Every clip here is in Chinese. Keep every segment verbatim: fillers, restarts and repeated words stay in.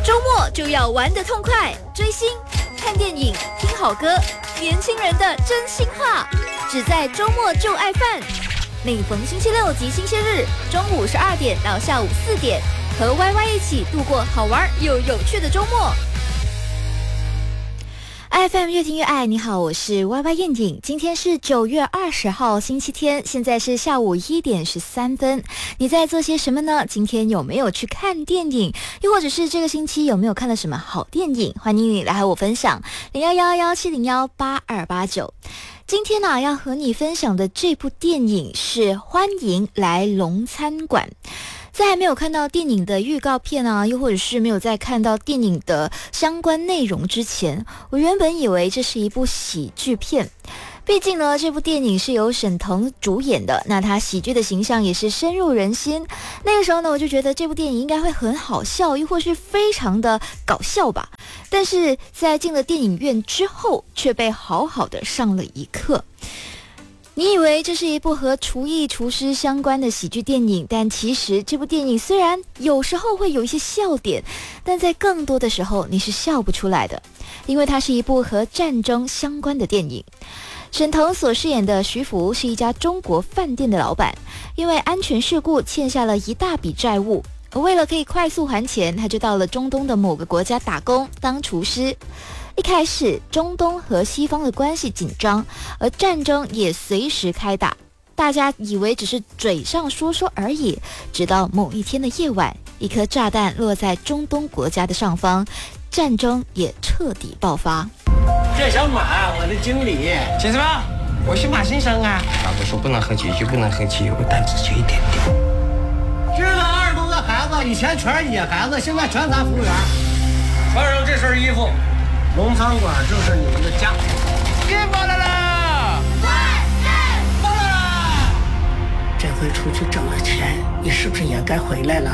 周末就要玩得痛快，追星、看电影、听好歌，年轻人的真心话，只在周末就爱饭。每逢星期六及星期日，中午十二点到下午四点，和 Y Y 一起度过好玩又有趣的周末。F M 越听越爱，你好，我是 Y Y 燕颖。今天是九月二十号星期天，现在是下午一点十三分。你在做些什么呢？今天有没有去看电影？又或者是这个星期有没有看了什么好电影？欢迎你来和我分享零幺幺幺七零幺八二八九。今天呢、啊，要和你分享的这部电影是《欢迎来龙餐馆》。在还没有看到电影的预告片啊，又或者是没有在看到电影的相关内容之前，我原本以为这是一部喜剧片。毕竟呢，这部电影是由沈腾主演的，那他喜剧的形象也是深入人心。那个时候呢，我就觉得这部电影应该会很好笑，又或是非常的搞笑吧。但是在进了电影院之后，却被好好的上了一课。你以为这是一部和厨艺厨师相关的喜剧电影，但其实这部电影虽然有时候会有一些笑点，但在更多的时候你是笑不出来的，因为它是一部和战争相关的电影。沈腾所饰演的徐福是一家中国饭店的老板，因为安全事故欠下了一大笔债务，而为了可以快速还钱，他就到了中东的某个国家打工当厨师。一开始中东和西方的关系紧张，而战争也随时开打，大家以为只是嘴上说说而已，直到某一天的夜晚，一颗炸弹落在中东国家的上方，战争也彻底爆发。 这小马，我的经理。 姓什么？我姓马先生啊。大哥说不能喝酒就不能喝酒，我胆子就一点点。 知道二十多个孩子，以前全是野孩子，现在全咱服务员。 穿上这身衣服， 龙餐馆就是你们的家。 别过来了！ 万岁！过来了！ 这回出去挣了钱，你是不是也该回来了？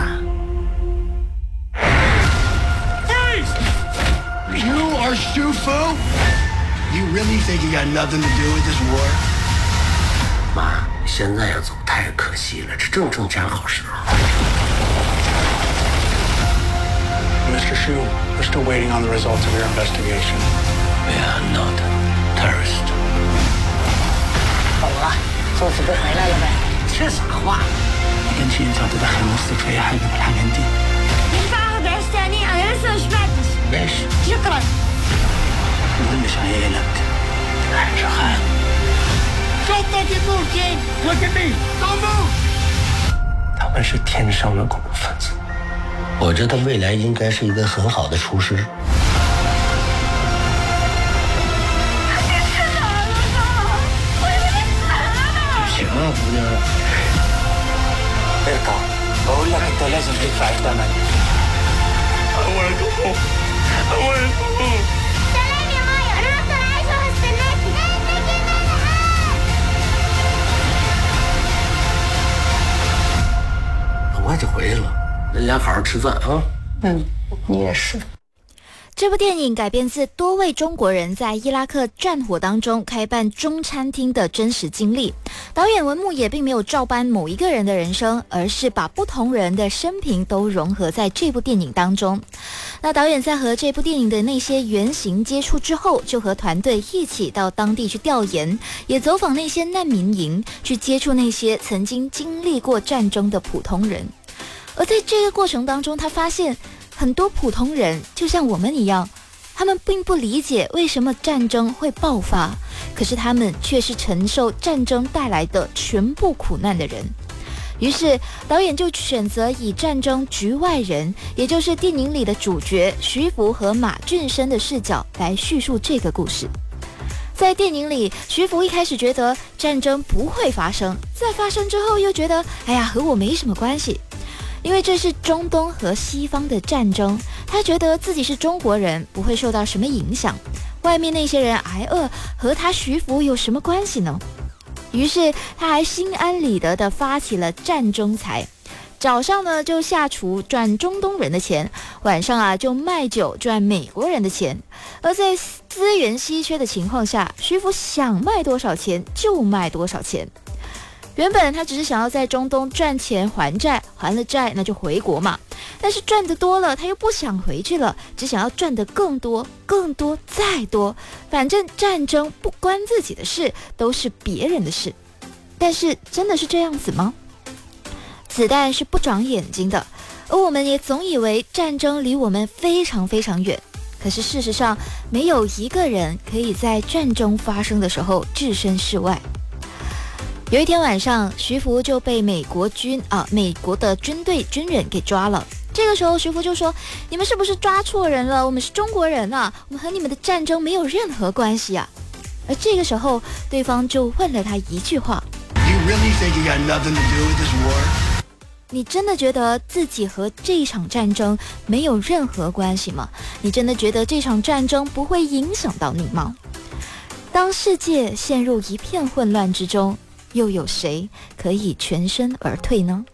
You are Shufu? You really think you got nothing to do with this war? 妈，现在要走太可惜了，这正挣钱好时候。 Mister Shu, we're still waiting on the results of your investigation. We are not terrorists. 走了，做事不回来了呗？ 这啥话？ 跟秦朝的海姆斯吹海的拉面店。 ينفع اخد عيش تاني؟ انا لسه مش فاتش. ماشي. شكرا. المهم مش عيالك. 还是汉。 Don't fucking move, kid! Look at me! Don't move! 他们是天生的恐怖分子。 我觉得未来应该是一个很好的厨师。 行啊，姑娘。 ارجع بقول لك انت لازم تدفع الثمن. I wanna go home. I wanna go home. سلام يا مايا، انا هفضل عايشه وهستناكي. انتي كده. 很快就回去了，咱俩好好吃饭啊。 嗯，你也是。 这部电影改编自多位中国人在伊拉克战火当中开办中餐厅的真实经历。导演文牧野并没有照搬某一个人的人生，而是把不同人的生平都融合在这部电影当中。那导演在和这部电影的那些原型接触之后，就和团队一起到当地去调研，也走访那些难民营，去接触那些曾经经历过战争的普通人。而在这个过程当中，他发现很多普通人就像我们一样，他们并不理解为什么战争会爆发，可是他们却是承受战争带来的全部苦难的人。于是导演就选择以战争局外人，也就是电影里的主角徐福和马俊生的视角来叙述这个故事。在电影里，徐福一开始觉得战争不会发生，在发生之后又觉得哎呀，和我没什么关系，因为这是中东和西方的战争，他觉得自己是中国人，不会受到什么影响，外面那些人挨饿和他徐福有什么关系呢？于是他还心安理得地发起了战争财，早上呢就下厨赚中东人的钱，晚上啊就卖酒赚美国人的钱。而在资源稀缺的情况下，徐福想卖多少钱就卖多少钱。 原本他只是想要在中东赚钱还债，还了债那就回国嘛。但是赚得多了，他又不想回去了，只想要赚得更多、更多、再多。反正战争不关自己的事，都是别人的事。但是真的是这样子吗？子弹是不长眼睛的，而我们也总以为战争离我们非常非常远。可是事实上，没有一个人可以在战争发生的时候置身事外。有一天晚上，徐福就被美国军啊，美国的军队军人给抓了。这个时候，徐福就说：“你们是不是抓错人了？我们是中国人啊，我们和你们的战争没有任何关系啊。”而这个时候，对方就问了他一句话 You really think you got nothing to do with this war? 你真的觉得自己和这一场战争没有任何关系吗？你真的觉得这场战争不会影响到你吗？当世界陷入一片混乱之中，又有谁可以全身而退呢？